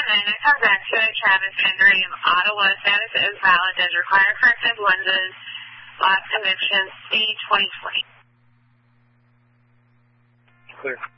and it comes back to Travis Andream, Ottawa. Status is valid. Does require corrective lenses. Last conviction, C2020. Clear.